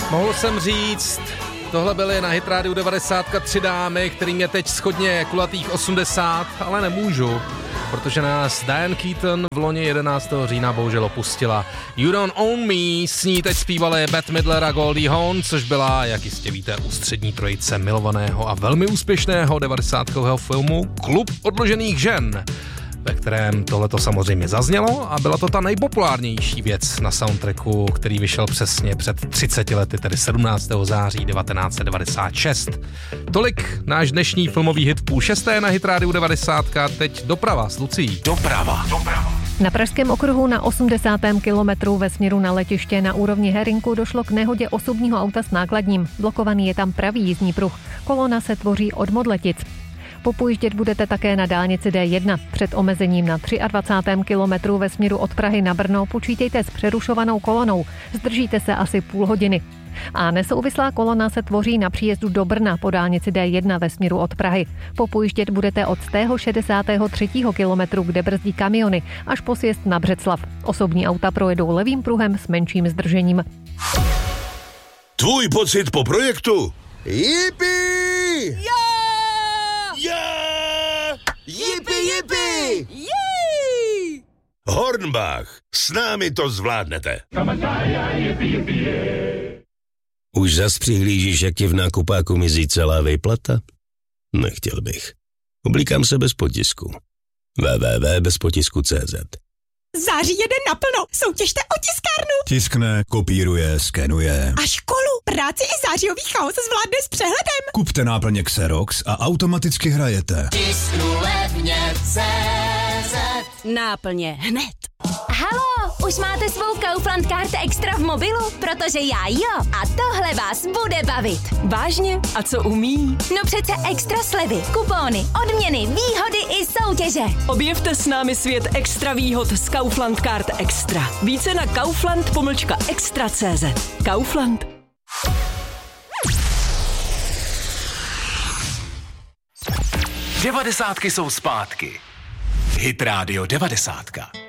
Mohl jsem říct, tohle byly na Hit Radio 90 tři dámy, kterým je teď shodně kulatých 80, ale nemůžu, protože nás Diane Keaton v loni 11. října bohužel opustila. You Don't Own Me s ní teď zpívali Bette Midler a Goldie Hawn, což byla, jak jistě víte, ústřední trojice milovaného a velmi úspěšného 90kového filmu Klub odložených žen, ve kterém tohleto samozřejmě zaznělo a byla to ta nejpopulárnější věc na soundtracku, který vyšel přesně před 30 lety, tedy 17. září 1996. Tolik náš dnešní filmový hit v 5:30 na Hit Radio 90. Teď doprava s Lucí. Doprava. Na Pražském okruhu na 80. kilometru ve směru na letiště na úrovni Herinku došlo k nehodě osobního auta s nákladním. Blokovaný je tam pravý jízdní pruh. Kolona se tvoří od Modletic. Popojíždět budete také na dálnici D1. Před omezením na 23. kilometru ve směru od Prahy na Brno počítejte s přerušovanou kolonou. Zdržíte se asi půl hodiny. A nesouvislá kolona se tvoří na příjezdu do Brna po dálnici D1 ve směru od Prahy. Popojíždět budete od 63. kilometru, kde brzdí kamiony, až po sjezd na Břeclav. Osobní auta projedou levým pruhem s menším zdržením. Tvůj pocit po projektu? Yippie! Yeah! Yippie! Jej! Hornbach, s námi to zvládnete. Už zas přihlížíš, jak ti v nákupáku mizí celá vejplata? Nechtěl bych. Oblíkám se bez potisku. www.bezpotisku.cz. Září jede naplno, soutěžte o tiskárnu. Tiskne, kopíruje, skenuje. A školu, práci i zářijový chaos zvládne s přehledem. Kupte náplně Xerox a automaticky hrajete. Tisknu levně CZ. Náplně hned. Haló, už máte svou Kaufland Card Extra v mobilu? Protože já jo. A tohle vás bude bavit. Vážně? A co umí? No přece extra slevy, kupóny, odměny, výhody i soutěže. Objevte s námi svět extra výhod z Kaufland Card Extra. Více na kaufland.extra.cz. Kaufland. Devadesátky jsou zpátky. Hit Radio 90.